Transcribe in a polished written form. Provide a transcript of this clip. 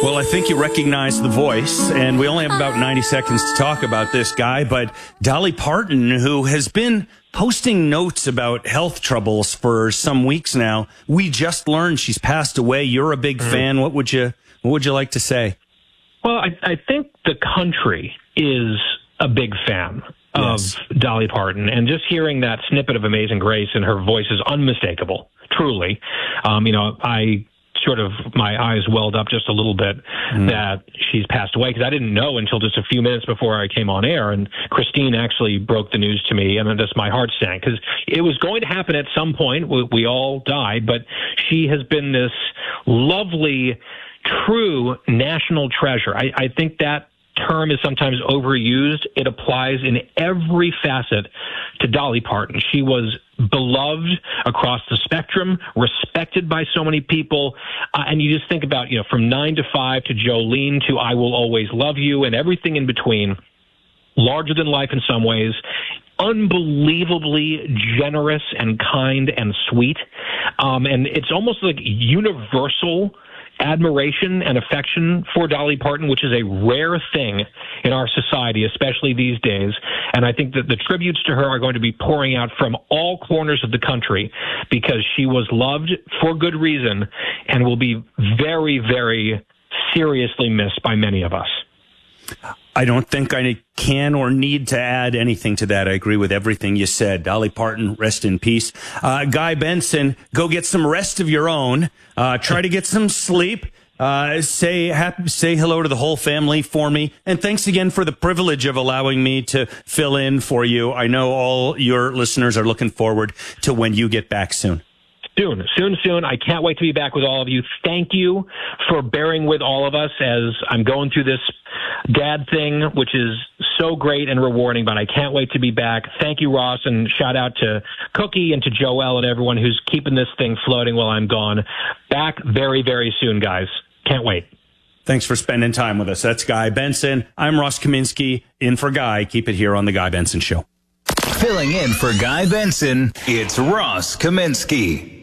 Well, I think you recognize the voice, and we only have about 90 seconds to talk about this guy, but Dolly Parton, who has been posting notes about health troubles for some weeks now, we just learned she's passed away. You're a big fan. What would you like to say? Well, I think the country is a big fan of Dolly Parton, and just hearing that snippet of Amazing Grace, and her voice is unmistakable, truly. My eyes welled up just a little bit that she's passed away, because I didn't know until just a few minutes before I came on air, and Christine actually broke the news to me, and then just my heart sank, because it was going to happen at some point. We all died, but she has been this lovely, true national treasure. I think that term is sometimes overused. It applies in every facet to Dolly Parton. She was beloved across the spectrum, respected by so many people. And you just think about, from 9 to 5 to Jolene to I Will Always Love You and everything in between. Larger than life in some ways. Unbelievably generous and kind and sweet. And it's almost like universal admiration and affection for Dolly Parton, which is a rare thing in our society, especially these days. And I think that the tributes to her are going to be pouring out from all corners of the country, because she was loved for good reason and will be very, very seriously missed by many of us. I don't think I can or need to add anything to that. I agree with everything you said. Dolly Parton, rest in peace. Guy Benson, go get some rest of your own. Try to get some sleep. Say hello to the whole family for me. And thanks again for the privilege of allowing me to fill in for you. I know all your listeners are looking forward to when you get back soon. Soon. I can't wait to be back with all of you. Thank you for bearing with all of us as I'm going through this dad thing, which is so great and rewarding, but I can't wait to be back. Thank you, Ross, and shout out to Cookie and to Joelle and everyone who's keeping this thing floating while I'm gone. Back very, very soon, guys. Can't wait. Thanks for spending time with us. That's Guy Benson. I'm Ross Kaminsky, in for Guy. Keep it here on The Guy Benson Show. Filling in for Guy Benson, it's Ross Kaminsky.